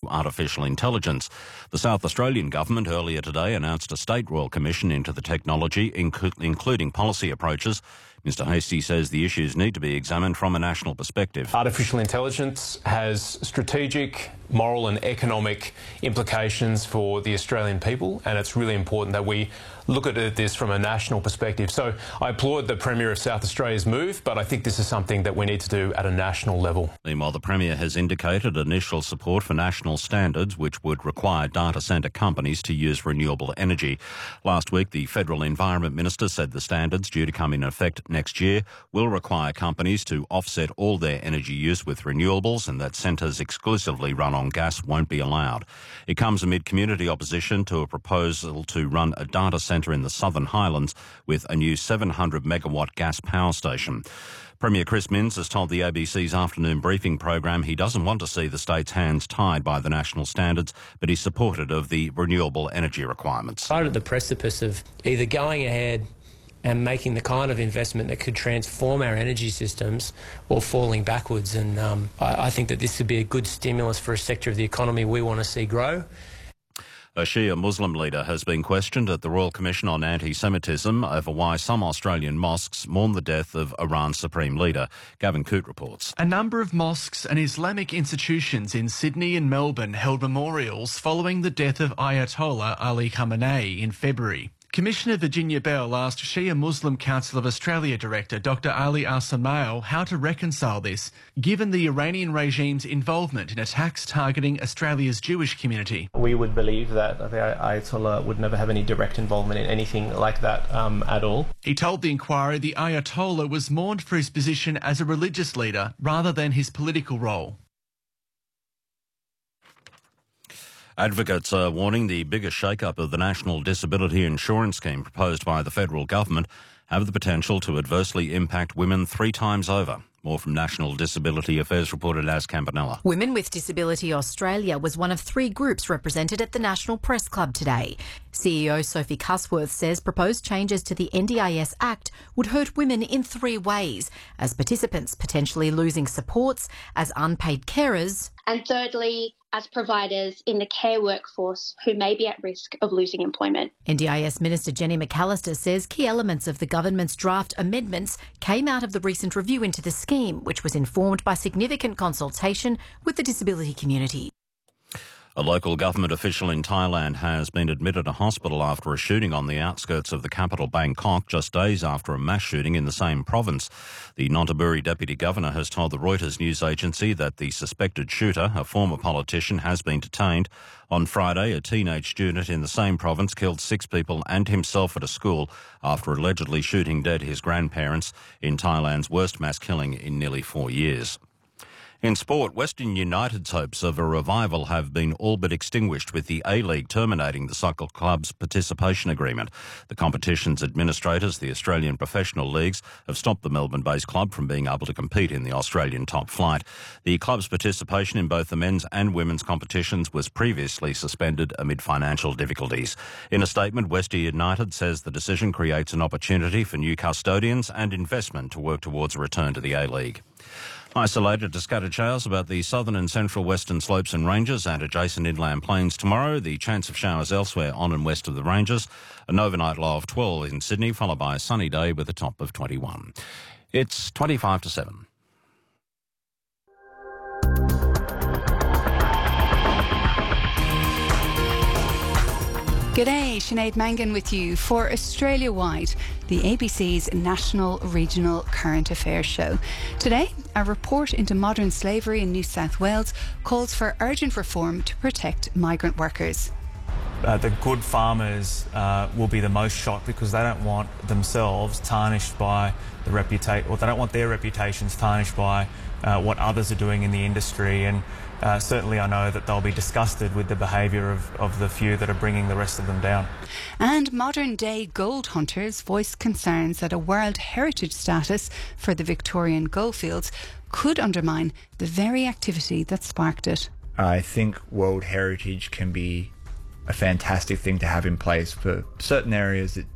artificial intelligence. The South Australian government earlier today announced a state royal commission into the technology, including policy approaches. Mr Hastie says the issues need to be examined from a national perspective. Artificial intelligence has strategic, moral and economic implications for the Australian people, and it's really important that we look at this from a national perspective. So I applaud the Premier of South Australia's move, but I think this is something that we need to do at a national level. Meanwhile, the Premier has indicated initial support for national standards which would require data centre companies to use renewable energy. Last week, the Federal Environment Minister said the standards, due to come in effect next year, will require companies to offset all their energy use with renewables and that centres exclusively run on gas won't be allowed. It comes amid community opposition to a proposal to run a data centre in the Southern Highlands with a new 700 megawatt gas power station. Premier Chris Minns has told the ABC's afternoon briefing program he doesn't want to see the state's hands tied by the national standards, but he's supportive of the renewable energy requirements. Right at the precipice of either going ahead and making the kind of investment that could transform our energy systems or falling backwards. And I think that this would be a good stimulus for a sector of the economy we want to see grow. A Shia Muslim leader has been questioned at the Royal Commission on Anti-Semitism over why some Australian mosques mourn the death of Iran's Supreme Leader. Gavin Coote reports. A number of mosques and Islamic institutions in Sydney and Melbourne held memorials following the death of Ayatollah Ali Khamenei in February. Commissioner Virginia Bell asked Shia Muslim Council of Australia Director Dr Ali Al-Samail how to reconcile this, given the Iranian regime's involvement in attacks targeting Australia's Jewish community. We would believe that the Ayatollah would never have any direct involvement in anything like that at all. He told the inquiry the Ayatollah was mourned for his position as a religious leader rather than his political role. Advocates are warning the biggest shake-up of the National Disability Insurance Scheme proposed by the federal government have the potential to adversely impact women 3 times over. More from National Disability Affairs reporter Naz Campanella. Women with Disability Australia was one of 3 groups represented at the National Press Club today. CEO Sophie Cusworth says proposed changes to the NDIS Act would hurt women in 3 ways, as participants potentially losing supports, as unpaid carers, and thirdly, as providers in the care workforce who may be at risk of losing employment. NDIS Minister Jenny McAllister says key elements of the government's draft amendments came out of the recent review into the scheme, which was informed by significant consultation with the disability community. A local government official in Thailand has been admitted to hospital after a shooting on the outskirts of the capital Bangkok, just days after a mass shooting in the same province. The Nonthaburi Deputy Governor has told the Reuters news agency that the suspected shooter, a former politician, has been detained. On Friday, a teenage student in the same province killed 6 people and himself at a school after allegedly shooting dead his grandparents in Thailand's worst mass killing in nearly 4 years. In sport, Western United's hopes of a revival have been all but extinguished with the A-League terminating the soccer club's participation agreement. The competition's administrators, the Australian professional leagues, have stopped the Melbourne-based club from being able to compete in the Australian top flight. The club's participation in both the men's and women's competitions was previously suspended amid financial difficulties. In a statement, Western United says the decision creates an opportunity for new custodians and investment to work towards a return to the A-League. Isolated to scattered showers about the southern and central western slopes and ranges and adjacent inland plains tomorrow. The chance of showers elsewhere on and west of the ranges. An overnight low of 12 in Sydney, followed by a sunny day with a top of 21. It's 25 to 7. G'day, Sinead Mangan with you for Australia-wide, the ABC's National Regional Current Affairs show. Today, a report into modern slavery in New South Wales calls for urgent reform to protect migrant workers. The good farmers will be the most shocked because they don't want themselves tarnished by the reputation, or they don't want their reputations tarnished by what others are doing in the industry. And certainly I know that they'll be disgusted with the behaviour of the few that are bringing the rest of them down. And modern-day gold hunters voice concerns that a World Heritage status for the Victorian goldfields could undermine the very activity that sparked it. I think World Heritage can be a fantastic thing to have in place for certain areas that